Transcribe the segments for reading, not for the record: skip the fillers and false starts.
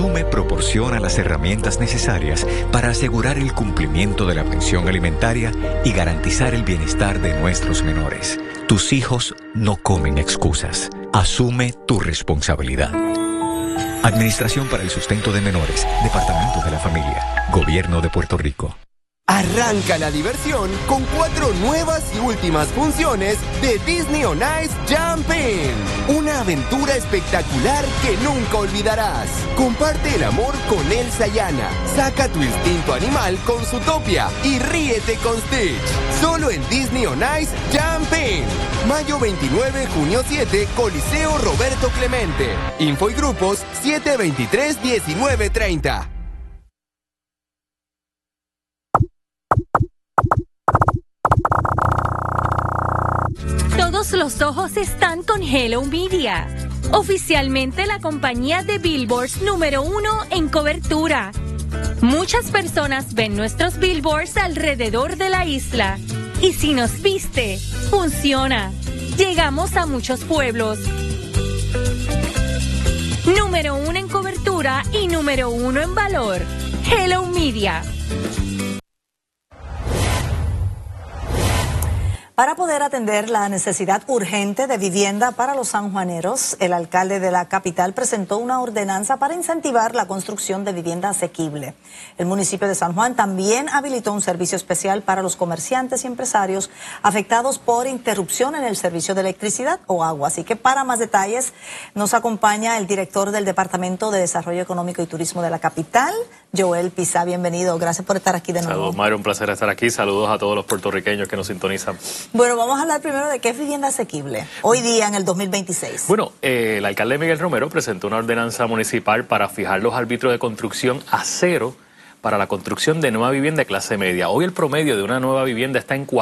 Asume proporciona las herramientas necesarias para asegurar el cumplimiento de la pensión alimentaria y garantizar el bienestar de nuestros menores. Tus hijos no comen excusas. Asume tu responsabilidad. Administración para el Sustento de Menores, Departamento de la Familia, Gobierno de Puerto Rico. Arranca la diversión con 4 nuevas y últimas funciones de Disney On Ice Jumping. Una aventura espectacular que nunca olvidarás. Comparte el amor con Elsa y Anna. Saca tu instinto animal con Zootopia y ríete con Stitch. Solo en Disney On Ice Jumping. Mayo 29, junio 7, Coliseo Roberto Clemente. Info y grupos 723-1930. Todos los ojos están con Hello Media, oficialmente la compañía de billboards número 1 en cobertura. Muchas personas ven nuestros billboards alrededor de la isla. Y si nos viste, funciona. Llegamos a muchos pueblos. Número 1 en cobertura y número 1 en valor. Hello Media. Para poder atender la necesidad urgente de vivienda para los sanjuaneros, el alcalde de la capital presentó una ordenanza para incentivar la construcción de vivienda asequible. El municipio de San Juan también habilitó un servicio especial para los comerciantes y empresarios afectados por interrupción en el servicio de electricidad o agua. Así que para más detalles nos acompaña el director del Departamento de Desarrollo Económico y Turismo de la capital, Joel Pizá. Bienvenido. Gracias por estar aquí de nuevo. Saludos, Mayra. Un placer estar aquí. Saludos a todos los puertorriqueños que nos sintonizan. Bueno, vamos a hablar primero de qué es vivienda asequible hoy día en el 2026. Bueno, el alcalde Miguel Romero presentó una ordenanza municipal para fijar los arbitrios de construcción a cero para la construcción de nueva vivienda de clase media. Hoy el promedio de una nueva vivienda está en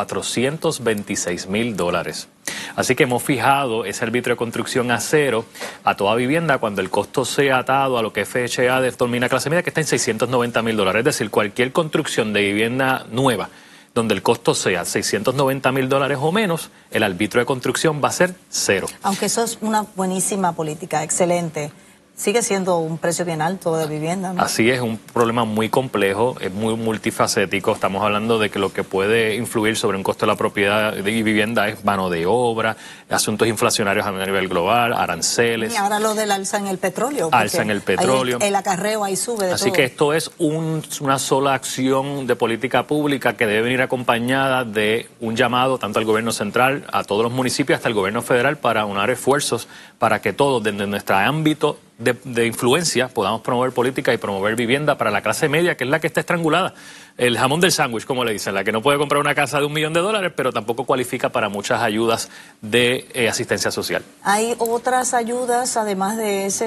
$426,000. Así que hemos fijado ese arbitrio de construcción a cero a toda vivienda cuando el costo sea atado a lo que FHA determina clase media, que está en $690,000. Es decir, cualquier construcción de vivienda nueva donde el costo sea $690,000 o menos, el arbitrio de construcción va a ser cero. Aunque eso es una buenísima política, excelente. Sigue siendo un precio bien alto de vivienda, ¿no? Así es, un problema muy complejo, es muy multifacético. Estamos hablando de que lo que puede influir sobre un costo de la propiedad y vivienda es mano de obra, asuntos inflacionarios a nivel global, aranceles. Y ahora lo del alza en el petróleo. Alza en el petróleo. El acarreo ahí sube de Así todo. que esto es una sola acción de política pública que debe venir acompañada de un llamado tanto al gobierno central, a todos los municipios, hasta el gobierno federal para unar esfuerzos para que todos desde nuestro ámbito de influencia podamos promover política y promover vivienda para la clase media, que es la que está estrangulada. El jamón del sándwich, como le dicen, la que no puede comprar una casa de $1 millón, pero tampoco cualifica para muchas ayudas de asistencia social. ¿Hay otras ayudas además de ese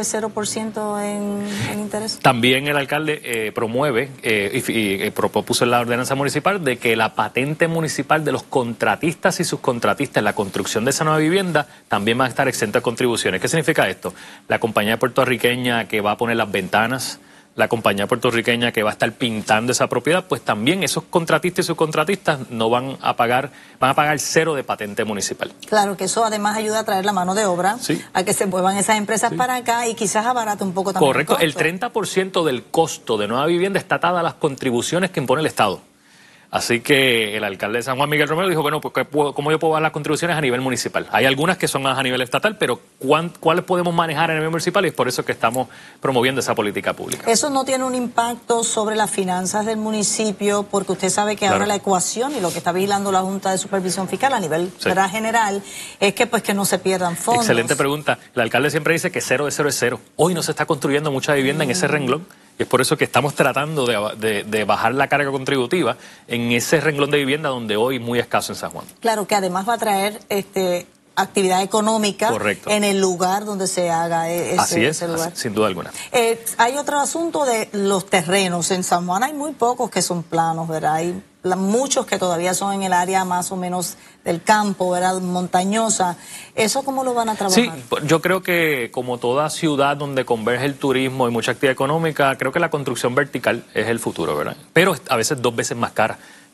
0% en interés? También el alcalde promueve y propuso en la ordenanza municipal de que la patente municipal de los contratistas y subcontratistas en la construcción de esa nueva vivienda también va a estar exenta de contribuciones. ¿Qué significa esto? La compañía puertorriqueña que va a poner las ventanas, la compañía puertorriqueña que va a estar pintando esa propiedad, pues también esos contratistas y subcontratistas no van a pagar cero de patente municipal. Claro, que eso además ayuda a traer la mano de obra, sí, a que se muevan esas empresas para acá y quizás abarate un poco también. Correcto, el 30% del costo de nueva vivienda está atada a las contribuciones que impone el Estado. Así que el alcalde de San Juan, Miguel Romero, dijo, bueno, pues ¿cómo yo puedo dar las contribuciones a nivel municipal? Hay algunas que son más a nivel estatal, pero ¿cuáles podemos manejar a nivel municipal? Y es por eso que estamos promoviendo esa política pública. ¿Eso no tiene un impacto sobre las finanzas del municipio? Porque usted sabe que ahora la ecuación y lo que está vigilando la Junta de Supervisión Fiscal a nivel general es que pues que no se pierdan fondos. Excelente pregunta. El alcalde siempre dice que 0 de 0 es 0. Hoy no se está construyendo mucha vivienda en ese renglón. Y es por eso que estamos tratando de bajar la carga contributiva en ese renglón de vivienda donde hoy es muy escaso en San Juan. Claro, que además va a traer actividad económica. Correcto. En el lugar donde se haga ese lugar. Sin duda alguna. Hay otro asunto de los terrenos. En San Juan hay muy pocos que son planos, ¿verdad? Hay muchos que todavía son en el área más o menos del campo, ¿verdad? Montañosa. ¿Eso cómo lo van a trabajar? Sí, yo creo que como toda ciudad donde converge el turismo y mucha actividad económica, creo que la construcción vertical es el futuro, ¿verdad? Pero a veces 2 veces más cara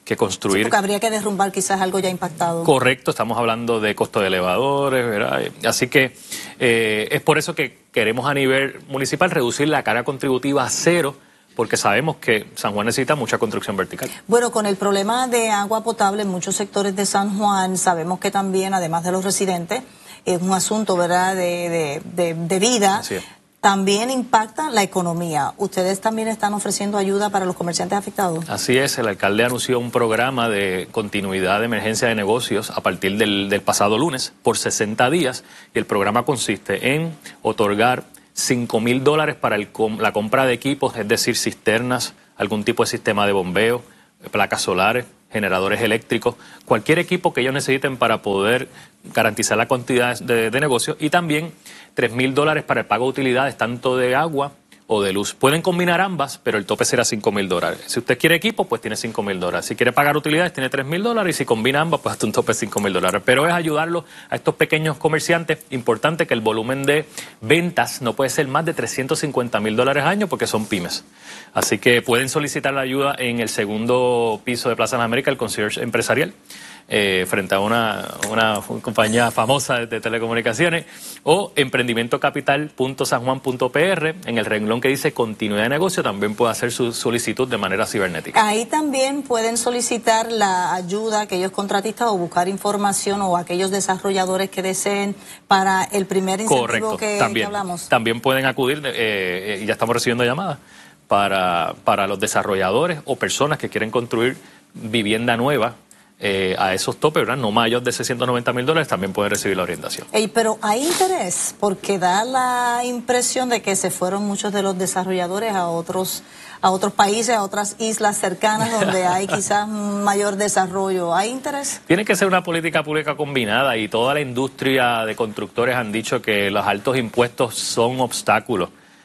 construir. Sí, porque habría que derrumbar quizás algo ya impactado. Correcto, estamos hablando de costo de elevadores, ¿verdad? Así que es por eso que queremos a nivel municipal reducir la carga contributiva a cero, porque sabemos que San Juan necesita mucha construcción vertical. Bueno, con el problema de agua potable en muchos sectores de San Juan, sabemos que también, además de los residentes, es un asunto, ¿verdad?, de vida. Así es. También impacta la economía. ¿Ustedes también están ofreciendo ayuda para los comerciantes afectados? Así es, el alcalde anunció un programa de continuidad de emergencia de negocios a partir del pasado lunes por 60 días, y el programa consiste en otorgar $5,000 para la compra de equipos, es decir, cisternas, algún tipo de sistema de bombeo, placas solares, generadores eléctricos, cualquier equipo que ellos necesiten para poder garantizar la cantidad de negocio, y también $3,000 para el pago de utilidades, tanto de agua o de luz. Pueden combinar ambas, pero el tope será $5,000. Si usted quiere equipo, pues tiene $5,000. Si quiere pagar utilidades, tiene $3,000, y si combina ambas, pues hasta un tope de $5,000. Pero es ayudarlos a estos pequeños comerciantes. Importante que el volumen de ventas no puede ser más de $350,000 al año, porque son pymes. Así que pueden solicitar la ayuda en el segundo piso de Plaza de las Américas, el concierge empresarial, frente a una compañía famosa de telecomunicaciones, o emprendimientocapital.sanjuan.pr, en el renglón que dice continuidad de negocio, también puede hacer su solicitud de manera cibernética. Ahí también pueden solicitar la ayuda a aquellos contratistas o buscar información, o aquellos desarrolladores que deseen para el primer incentivo que hablamos. También pueden acudir, y ya estamos recibiendo llamadas, para los desarrolladores o personas que quieren construir vivienda nueva, a esos topes, ¿verdad?, no mayor de $690,000, también pueden recibir la orientación. Pero hay interés, porque da la impresión de que se fueron muchos de los desarrolladores a otros países, a otras islas cercanas donde hay quizás mayor desarrollo. ¿Hay interés? Tiene que ser una política pública combinada, y toda la industria de constructores han dicho que los altos impuestos son obstáculos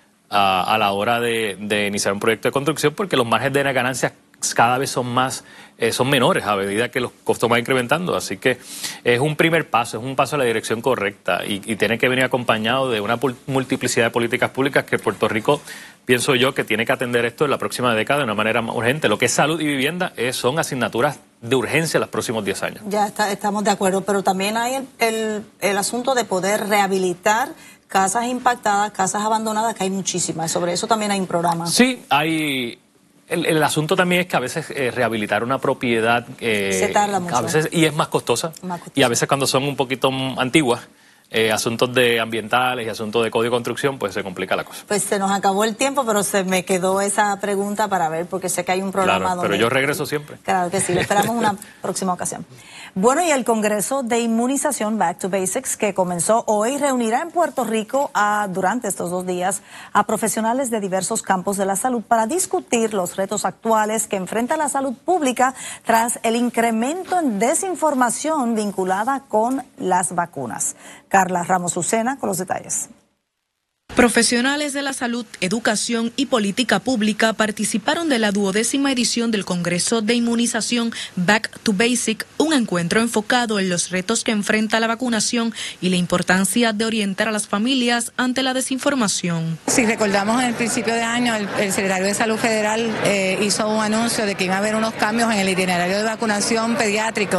a la hora de iniciar un proyecto de construcción, porque los márgenes de ganancias cada vez son menores a medida que los costos van incrementando. Así que es un primer paso, es un paso en la dirección correcta, y tiene que venir acompañado de una multiplicidad de políticas públicas que Puerto Rico, pienso yo, que tiene que atender esto en la próxima década de una manera más urgente. Lo que es salud y vivienda son asignaturas de urgencia en los próximos 10 años. Ya estamos de acuerdo, pero también hay el asunto de poder rehabilitar casas impactadas, casas abandonadas, que hay muchísimas. Sobre eso también hay un programa. Sí, hay. El asunto también es que a veces rehabilitar una propiedad se tarda mucho, a veces, y es más costosa, y a veces cuando son un poquito antiguas, asuntos de ambientales y asuntos de código de construcción, pues se complica la cosa. Pues se nos acabó el tiempo, pero se me quedó esa pregunta para ver, porque sé que hay un programa claro, donde... pero yo regreso siempre. Claro que sí, lo esperamos una próxima ocasión. Bueno, y el Congreso de Inmunización Back to Basics, que comenzó hoy, reunirá en Puerto Rico durante estos 2 días a profesionales de diversos campos de la salud para discutir los retos actuales que enfrenta la salud pública tras el incremento en desinformación vinculada con las vacunas. Carla Ramos Lucena con los detalles. Profesionales de la salud, educación y política pública participaron de la 12ª edición del Congreso de Inmunización Back to Basic, un encuentro enfocado en los retos que enfrenta la vacunación y la importancia de orientar a las familias ante la desinformación. Si recordamos, en el principio de año el secretario de Salud Federal hizo un anuncio de que iba a haber unos cambios en el itinerario de vacunación pediátrico.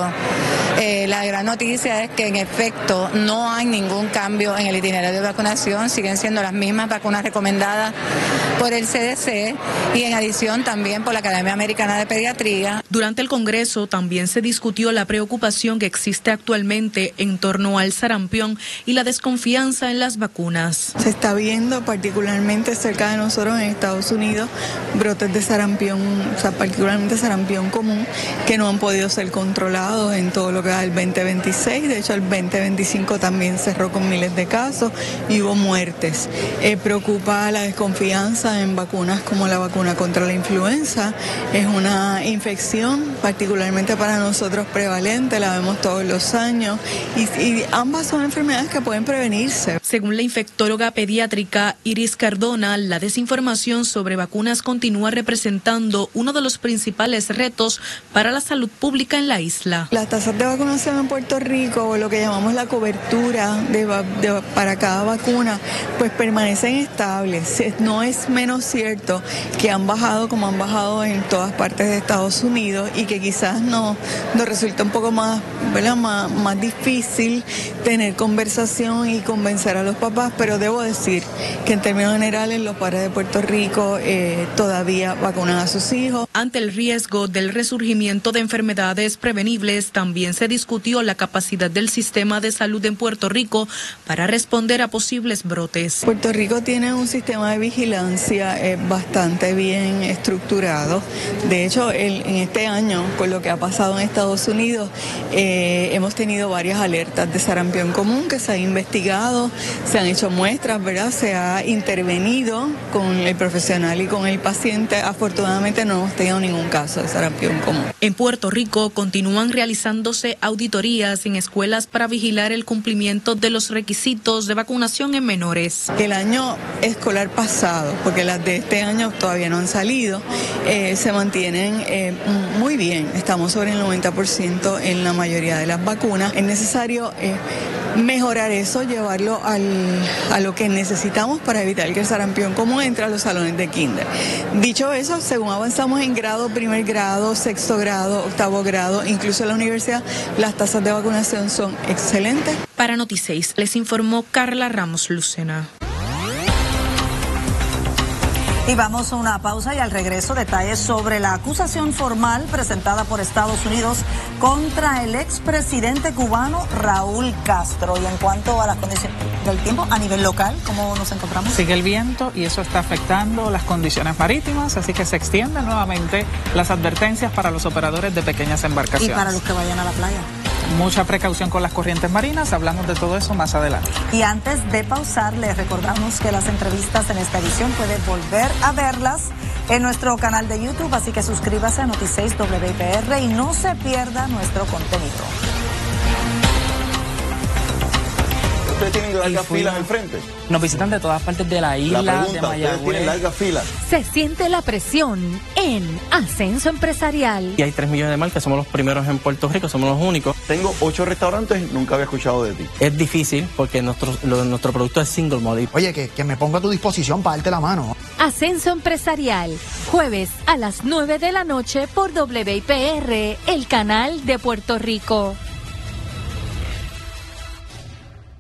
La gran noticia es que en efecto no hay ningún cambio en el itinerario de vacunación, siguen siendo las mismas vacunas recomendadas por el CDC y en adición también por la Academia Americana de Pediatría. Durante el Congreso también se discutió la preocupación que existe actualmente en torno al sarampión y la desconfianza en las vacunas. Se está viendo particularmente cerca de nosotros en Estados Unidos brotes de sarampión, o sea, particularmente sarampión común, que no han podido ser controlados en todo lo que da el 2026. De hecho, el 2025 también cerró con miles de casos y hubo muertes. Preocupa la desconfianza en vacunas como la vacuna contra la influenza. Es una infección particularmente para nosotros prevalente, la vemos todos los años y ambas son enfermedades que pueden prevenirse. Según la infectóloga pediátrica Iris Cardona, la desinformación sobre vacunas continúa representando uno de los principales retos para la salud pública en la isla. Las tasas de vacunación en Puerto Rico, o lo que llamamos la cobertura para cada vacuna, pues permanecen estables. No es menos cierto que han bajado como han bajado en todas partes de Estados Unidos y que que quizás nos resulta un poco más, ¿verdad? Más difícil tener conversación y convencer a los papás, pero debo decir que en términos generales los padres de Puerto Rico todavía vacunan a sus hijos. Ante el riesgo del resurgimiento de enfermedades prevenibles, también se discutió la capacidad del sistema de salud en Puerto Rico para responder a posibles brotes. Puerto Rico tiene un sistema de vigilancia bastante bien estructurado. De hecho, en este año, con lo que ha pasado en Estados Unidos, hemos tenido varias alertas de sarampión común que se han investigado, se han hecho muestras, ¿verdad? Se ha intervenido con el profesional y con el paciente. Afortunadamente no hemos tenido ningún caso de sarampión común. En Puerto Rico continúan realizándose auditorías en escuelas para vigilar el cumplimiento de los requisitos de vacunación en menores. El año escolar pasado, porque las de este año todavía no han salido, se mantienen muy bien. Estamos sobre el 90% en la mayoría de las vacunas. Es necesario mejorar eso, llevarlo a lo que necesitamos para evitar que el sarampión común entre a los salones de kinder. Dicho eso, según avanzamos en grado, primer grado, sexto grado, octavo grado, incluso en la universidad, las tasas de vacunación son excelentes. Para Noti6 les informó Carla Ramos Lucena. Y vamos a una pausa y al regreso detalles sobre la acusación formal presentada por Estados Unidos contra el expresidente cubano Raúl Castro. Y en cuanto a las condiciones del tiempo a nivel local, ¿cómo nos encontramos? Sigue el viento y eso está afectando las condiciones marítimas, así que se extienden nuevamente las advertencias para los operadores de pequeñas embarcaciones. Y para los que vayan a la playa. Mucha precaución con las corrientes marinas, hablamos de todo eso más adelante. Y antes de pausar, les recordamos que las entrevistas en esta edición pueden volver a verlas en nuestro canal de YouTube, así que suscríbase a Noti6 WIPR y no se pierda nuestro contenido. ¿Ustedes tienen largas filas al frente? Nos visitan de todas partes de la isla, de Mayagüez. ¿Ustedes tienen largas filas? Se siente la presión en Ascenso Empresarial. Y hay 3 millones de marcas, somos los primeros en Puerto Rico, somos los únicos. Tengo 8 restaurantes, nunca había escuchado de ti. Es difícil porque nuestro producto es single malt. Oye, que me pongo a tu disposición para darte la mano. Ascenso Empresarial, jueves a las 9 de la noche por WIPR, el canal de Puerto Rico.